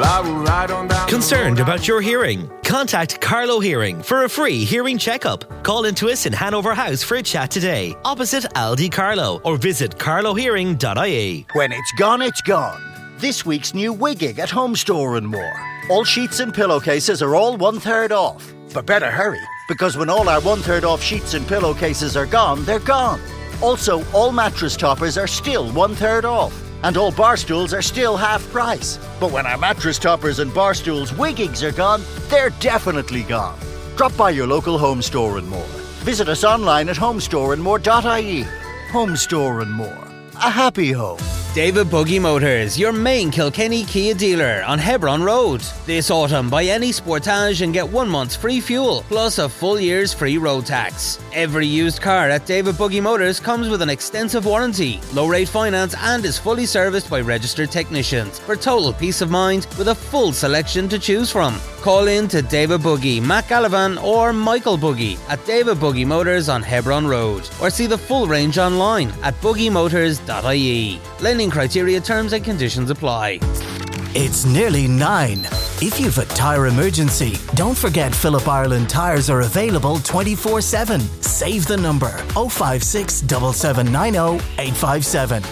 Concerned about your hearing? Contact Carlow Hearing for a free hearing checkup. Call into us in Hanover House for a chat today, opposite Aldi Carlow, or visit carlowhearing.ie. When it's gone, it's gone. This week's new Wigging at Home Store and More. All sheets and pillowcases are all 1/3 off. But better hurry, because when all our 1/3 off sheets and pillowcases are gone, they're gone. Also, all mattress toppers are still 1/3 off. And all bar stools are still half price. But when our mattress toppers and bar stools Wiggings are gone, they're definitely gone. Drop by your local Home Store and More. Visit us online at homestoreandmore.ie. Home Store and More. A happy home. David Buggy Motors, your main Kilkenny Kia dealer on Hebron Road. This autumn, buy any Sportage and get 1 month's free fuel, plus a full year's free road tax. Every used car at David Buggy Motors comes with an extensive warranty, low-rate finance, and is fully serviced by registered technicians for total peace of mind with a full selection to choose from. Call in to David Buggy, Matt Gallivan or Michael Buggy at David Buggy Motors on Hebron Road, or see the full range online at buggymotors.ie. Lending criteria, terms and conditions apply. It's nearly 9. If you've a tyre emergency, don't forget Phillip Ireland tyres are available 24/7. Save the number 056 7790 857.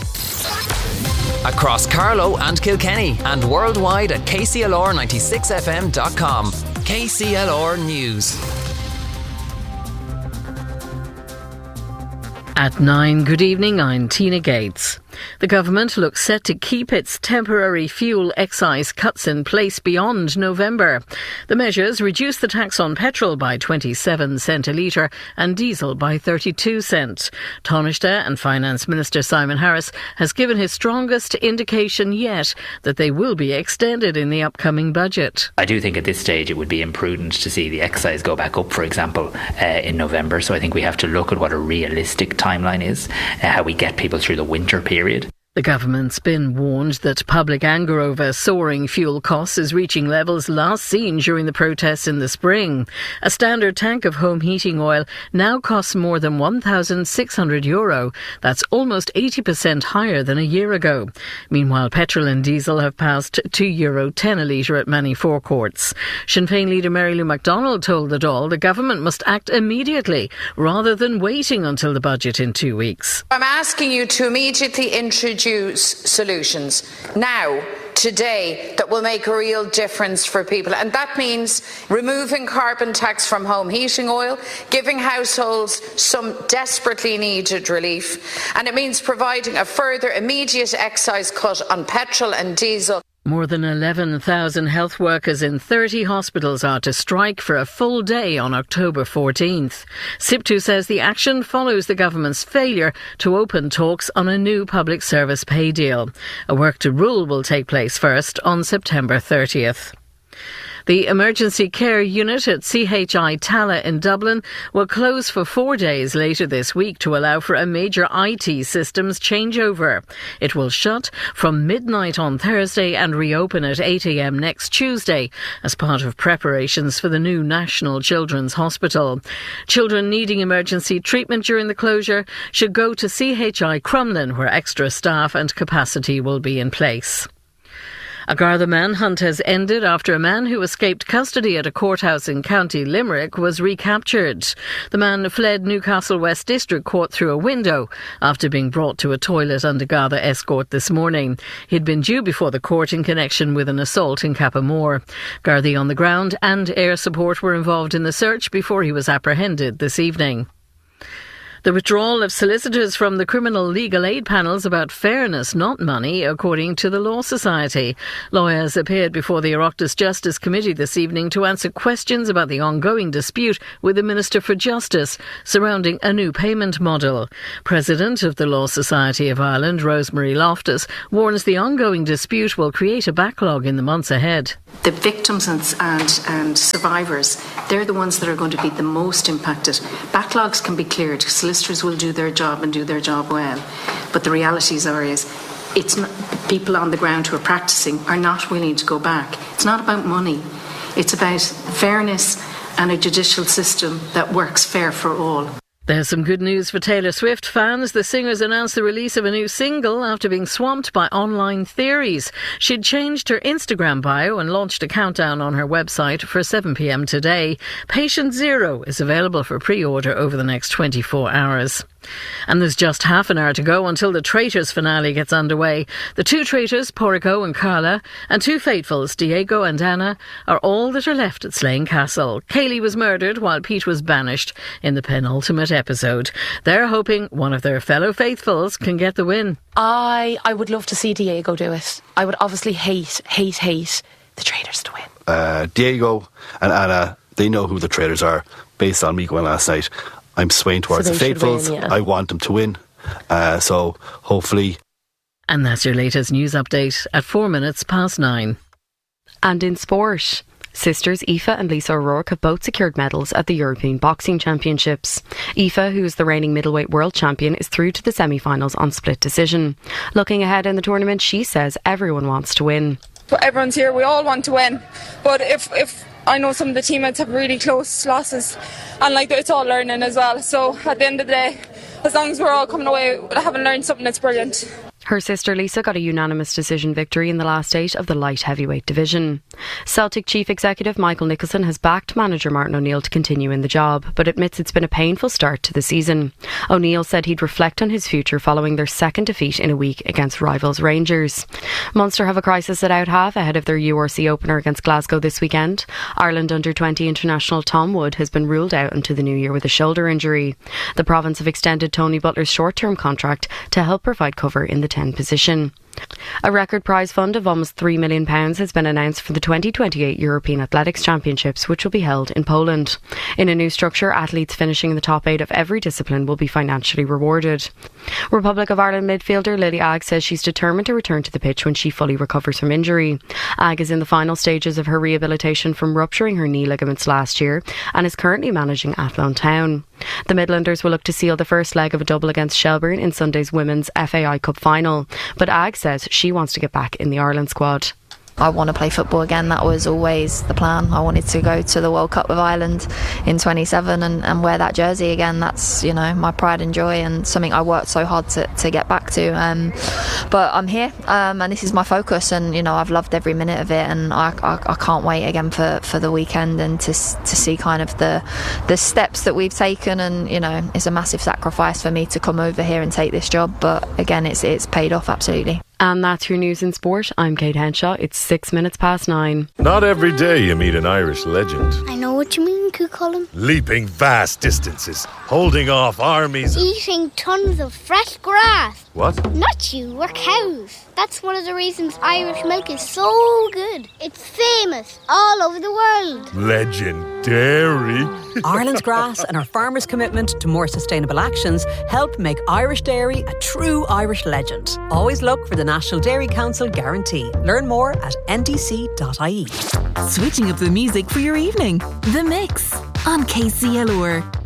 Across Carlow and Kilkenny and worldwide at kclr96fm.com. KCLR News. At 9, good evening, I'm Tina Gates. The government looks set to keep its temporary fuel excise cuts in place beyond November. The measures reduce the tax on petrol by 27 cents a litre and diesel by 32 cents. Taoiseach and Finance Minister Simon Harris has given his strongest indication yet that they will be extended in the upcoming budget. I do think at this stage it would be imprudent to see the excise go back up, for example, in November. So I think we have to look at what a realistic timeline is, how we get people through the winter period. The government's been warned that public anger over soaring fuel costs is reaching levels last seen during the protests in the spring. A standard tank of home heating oil now costs more than €1,600. That's almost 80% higher than a year ago. Meanwhile, petrol and diesel have passed €2.10 a litre at many forecourts. Sinn Féin leader Mary Lou McDonald told the Dáil the government must act immediately rather than waiting until the budget in 2 weeks. I'm asking you to immediately introduce solutions now, today, that will make a real difference for people. And that means removing carbon tax from home heating oil, giving households some desperately needed relief, and it means providing a further immediate excise cut on petrol and diesel. More than 11,000 health workers in 30 hospitals are to strike for a full day on October 14th. SIPTU says the action follows the government's failure to open talks on a new public service pay deal. A work to rule will take place first on September 30th. The emergency care unit at CHI Tala in Dublin will close for 4 days later this week to allow for a major IT systems changeover. It will shut from midnight on Thursday and reopen at 8 a.m. next Tuesday as part of preparations for the new National Children's Hospital. Children needing emergency treatment during the closure should go to CHI Crumlin, where extra staff and capacity will be in place. A Garda manhunt has ended after a man who escaped custody at a courthouse in County Limerick was recaptured. The man fled Newcastle West District Court through a window after being brought to a toilet under Garda escort this morning. He'd been due before the court in connection with an assault in Cappamore. Gardaí on the ground and air support were involved in the search before he was apprehended this evening. The withdrawal of solicitors from the criminal legal aid panels about fairness, not money, according to the Law Society. Lawyers appeared before the Oireachtas Justice Committee this evening to answer questions about the ongoing dispute with the Minister for Justice surrounding a new payment model. President of the Law Society of Ireland, Rosemary Loftus, warns the ongoing dispute will create a backlog in the months ahead. The victims and survivors, they're the ones that are going to be the most impacted. Backlogs can be cleared. Solicitors will do their job and do their job well. But the realities are it's not, people on the ground who are practising are not willing to go back. It's not about money. It's about fairness and a judicial system that works fair for all. There's some good news for Taylor Swift fans. The singer's announced the release of a new single after being swamped by online theories. She'd changed her Instagram bio and launched a countdown on her website for 7 p.m. today. Patient Zero is available for pre-order over the next 24 hours. And there's just half an hour to go until the Traitors finale gets underway. The two traitors, Porrico and Carla, and two faithfuls, Diego and Anna, are all that are left at Slane Castle. Kaylee was murdered while Pete was banished in the penultimate episode. They're hoping one of their fellow faithfuls can get the win. I would love to see Diego do it. I would obviously hate the traitors to win. Diego and Anna, they know who the traitors are based on me going last night. I'm swaying towards the faithfuls. Win, yeah. I want them to win. So hopefully. And that's your latest news update at 9:04. And in sport, sisters Aoife and Lisa O'Rourke have both secured medals at the European Boxing Championships. Aoife, who is the reigning middleweight world champion, is through to the semi-finals on split decision. Looking ahead in the tournament, she says everyone wants to win. But everyone's here, we all want to win. But if I know some of the teammates have really close losses, and it's all learning as well. So at the end of the day, as long as we're all coming away having learned something, that's brilliant. Her sister Lisa got a unanimous decision victory in the last 8 of the light heavyweight division. Celtic Chief Executive Michael Nicholson has backed manager Martin O'Neill to continue in the job, but admits it's been a painful start to the season. O'Neill said he'd reflect on his future following their second defeat in a week against rivals Rangers. Munster have a crisis at out half ahead of their URC opener against Glasgow this weekend. Ireland under-20 international Tom Wood has been ruled out into the new year with a shoulder injury. The province have extended Tony Butler's short-term contract to help provide cover in the 10 position. A record prize fund of almost £3 million has been announced for the 2028 European Athletics Championships, which will be held in Poland. In a new structure, athletes finishing in the top 8 of every discipline will be financially rewarded. Republic of Ireland midfielder Lily Agg says she's determined to return to the pitch when she fully recovers from injury. Agg is in the final stages of her rehabilitation from rupturing her knee ligaments last year and is currently managing Athlone Town. The Midlanders will look to seal the first leg of a double against Shelbourne in Sunday's Women's FAI Cup final, but Agg says she wants to get back in the Ireland squad. I want to play football again. That was always the plan. I wanted to go to the World Cup with Ireland in 27 and wear that jersey again. That's, my pride and joy and something I worked so hard to get back to. But I'm here and this is my focus, and I've loved every minute of it, and I can't wait again for the weekend and to see kind of the steps that we've taken. And it's a massive sacrifice for me to come over here and take this job, but again it's paid off absolutely. And that's your news in sport. I'm Kate Henshaw. It's 9:06. Not every day you meet an Irish legend. I know what you mean, Cucullin. Leaping vast distances, holding off armies. Eating tons of fresh grass. What? Not you, we're cows. That's one of the reasons Irish milk is so good. It's famous all over the world. Legendary. Ireland's grass and our farmers' commitment to more sustainable actions help make Irish dairy a true Irish legend. Always look for the National Dairy Council guarantee. Learn more at ndc.ie. Switching up the music for your evening. The Mix on KCLR.